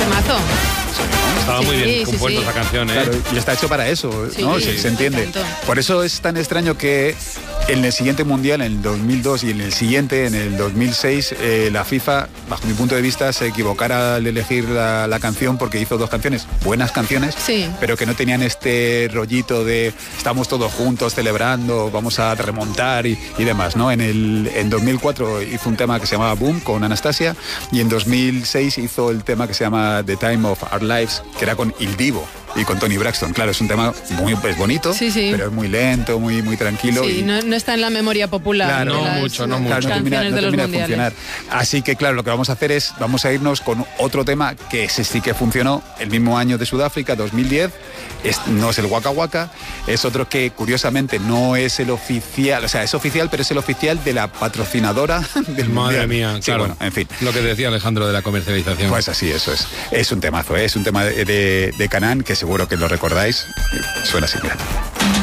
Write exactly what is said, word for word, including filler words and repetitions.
temazo. Estaba Sí, muy bien sí, compuesta sí. esa canción, ¿eh? Claro, y está hecho para eso, Sí, ¿no? sí, se, se entiende. me encantó. Por eso es tan extraño que en el siguiente Mundial, en el dos mil dos y en el siguiente, en el dos mil seis, eh, la FIFA, bajo mi punto de vista, se equivocara al elegir la, la canción porque hizo dos canciones, buenas canciones, Sí. pero que no tenían este rollito de estamos todos juntos celebrando, vamos a remontar y, y demás, ¿no? En el en dos mil cuatro hizo un tema que se llamaba Boom con Anastasia y en dos mil seis hizo el tema que se llama The Time of Our Lives, que era con Il Divo y con Tony Braxton. Claro, es un tema muy pues, bonito, Sí, sí. pero es muy lento, muy, muy tranquilo. Sí, y, no, no está en la memoria popular. Claro, de no las mucho, no mucho. claro, no canciones termina, no de los termina de mundiales. funcionar. Así que, claro, lo que vamos a hacer es, vamos a irnos con otro tema que ese sí que funcionó el mismo año de Sudáfrica, dos mil diez. Es, no es el Waka Waka, es otro que, curiosamente, no es el oficial, o sea, es oficial, pero es el oficial de la patrocinadora del Madre mundial. mía, Sí, claro. bueno, en fin. Lo que decía Alejandro de la comercialización. Pues así, eso es. Es un temazo, ¿eh? Es un tema de, de, de Canaan que seguro que lo recordáis. Suena así, mira.